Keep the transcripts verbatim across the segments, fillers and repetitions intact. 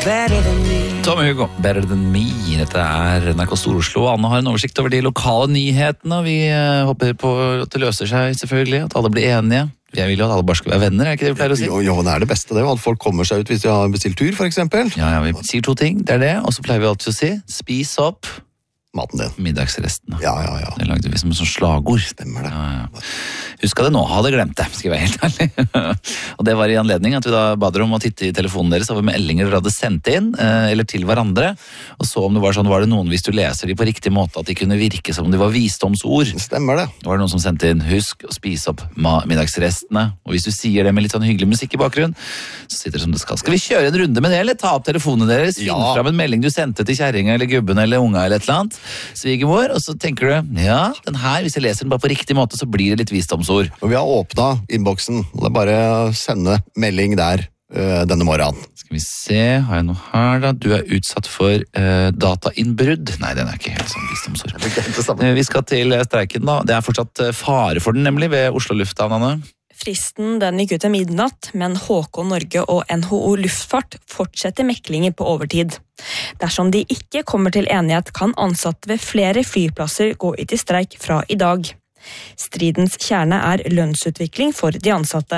better than me. Tom Hugo, Better Than Me. Dette er N R K Stor-Oslo. Anne har en oversikt over de lokale nyhetene, og vi eh, håper på at det løser seg, selvfølgelig, at alle blir enige. Jeg vil jo at alle bare skal være venner, er ikke det vi pleier å si? Jo, jo, det er det beste, det er jo at folk kommer seg ut hvis de har bestilt tur, for eksempel. Ja, ja, vi sier to ting, det er det, og så pleier vi alltid å si, spis opp maten din. Middagsresten. Ja, ja, ja. Det lagde vi som en sånn slagord. Stemmer det. Ja, ja. Huska det nå, hadde glemt det, skal jeg være helt ærlig. Og det var i anledning at vi da bad dere om å titte i telefonen deres over meldinger dere hadde sendt inn, eller til hverandre, og så om det var sånn, var det noen hvis du leser de på riktig måte, at de kunne virke som om de var visdomsord. Stemmer det. Det var noen som sendte inn, husk å spise opp middagsrestene, og hvis du sier det med litt sånn hyggelig musikk i bakgrunn, så sitter det som det skal. Skal vi kjøre en runde med det, eller ta opp telefonen deres, finne Ja. fram en melding du sendte til kjerringa eller gubben eller unga eller et eller annet, svigermor, og så tenker du, ja, den her, hvis jeg leser den bare på riktig måte, så blir det litt visdomsord. Og vi har åpnet innboksen, og det er bare å sende melding der øh, denne morgenen. Skal vi se, har jeg noe her da? Du er utsatt for uh, datainnbrudd. Nei, den er ikke helt sånn visdomsord. Det er det samme. Uh, vi skal til streiken da. Det er fortsatt uh, fare for den nemlig ved Oslo Lufthavn, Anne. Fristen den gikk ut til midnatt, men H K Norge og N H O Luftfart fortsetter meklinger på overtid. Dersom de ikke kommer til enighet, kan ansatte ved flere flyplasser gå ut i streik fra i dag. Stridens kjerne er lønnsutvikling for de ansatte.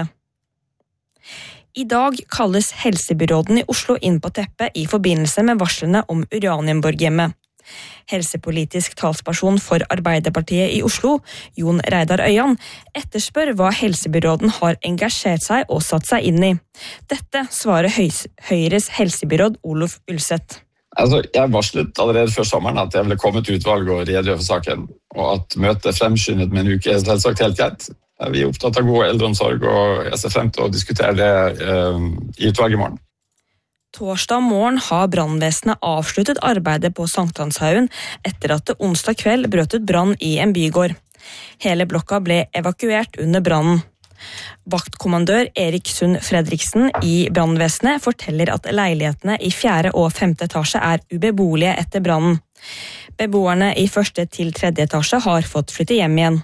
I dag kalles helsebyråden i Oslo inn på teppet i forbindelse med varslene om Uranienborghjemmet. Helsepolitisk talsperson for Arbeiderpartiet i Oslo, Jon Reidar Øyan, etterspør hva helsebyråden har engasjert seg og satt seg inn i. Dette svarer Høys- Høyres helsebyråd Olof Ulseth. Altså, jeg varslet allerede før sommeren at jeg ville komme til utvalg og redegjøre for saken, og at møtet fremskyndet med en uke er selvsagt helt greit. Vi er opptatt av god eldreomsorg, og jeg ser frem til å diskutere det eh, i utvalget i morgen. Torsdag morgen har brannvesenet avsluttet arbeidet på Sankthanshaugen etter at det onsdag kveld brøt ut brann i en bygård. Hele blokka ble evakuert under brannen. Vaktkommandør Erik Sund Fredriksen i brannvesenet forteller at leilighetene i fjerde og femte etasje er ubeboelige etter brannen. Beboerne i første til tredje etasje har fått flytte hjem igjen.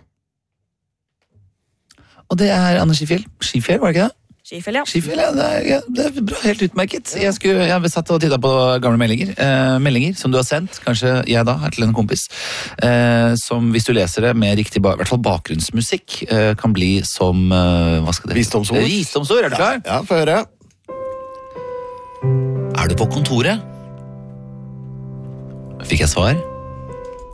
Og det er Anne Skifjell. Skifjell, var det ikke det? Skifjell, ja. Skifjell, ja, det er, ja, det er bra, helt utmerket. Jeg, skulle, jeg satt og tittet på gamle meldinger, eh, meldinger som du har sendt, kanskje jeg da, her til en kompis, eh, som hvis du leser det med riktig, i hvert fall bakgrunnsmusikk, eh, kan bli som, eh, hva skal det? Visdomsord. Eh, Visdomsord, er du klar? Ja, få høre. Er du på kontoret? Fikk jeg svar?